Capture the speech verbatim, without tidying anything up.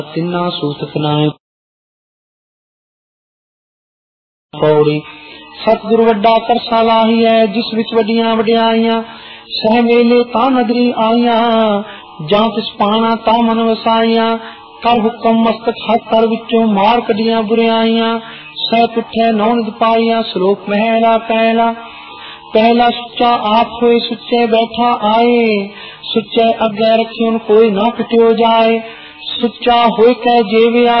ਤਿੰਨਾ ਸੂਤਕ ਨਾਏ ਪੌੜੀ। ਸਤਿਗੁਰ ਵੱਡਾ ਕਰਸਾ ਲਾਹੀਐ, ਜਿਸ ਵਿੱਚ ਵੱਡੀਆਂ ਵਡਿਆਈਆਂ ਸਹਿ ਮੇਲੇ ਤਾਂ ਨਦਰੀ ਆਈਆਂ, ਜਾਂ ਤਿਸ ਪਾਣਾ ਤਾਂ ਮਨ ਵਸਾਈਆਂ। ਕਰ ਹੁਕਮ ਮਸਤਕ ਹੱਥ ਕਰ ਵਿੱਚੋਂ ਮਾਰ ਕੱਢੀਆਂ ਬੁਰਿਆਈਆਂ, ਸਹਿ ਪਿੱਠੇ ਨੌ ਨਿਦ ਪਾਈਆਂ। ਸ਼ਲੋਕ ਮਹਿਲਾ ਪਹਿਲਾ। ਪਹਿਲਾ ਸੁੱਚਾ ਆਪ ਹੋਏ ਸੁੱਚੇ ਬੈਠਾ ਆਏ, ਸੁੱਚੇ ਅੱਗੇ ਰੱਖਿਉਨ ਕੋਈ ਨਾ ਪਿਟਿਓ ਜਾਏ। ਸੁੱਚਾ ਹੋਇ ਕੈ ਜੀਵਿਆ